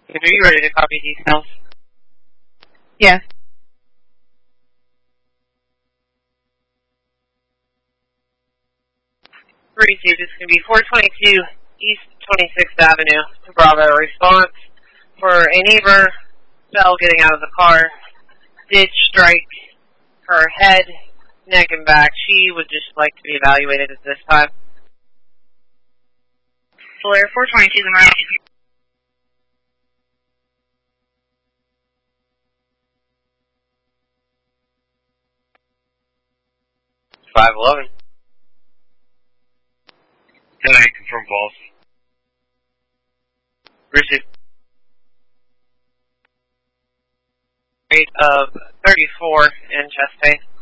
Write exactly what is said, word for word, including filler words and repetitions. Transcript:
Are you ready to copy details? Yes. Three two, this is going to be four twenty-two East twenty-sixth Avenue to Bravo. Response for a neighbor fell getting out of the car, did strike her head, neck, and back. She would just like to be evaluated at this time. Blair, four twenty-two, the route. five eleven. ten eight, confirm false. Receive. Rate of thirty-four in chest pain.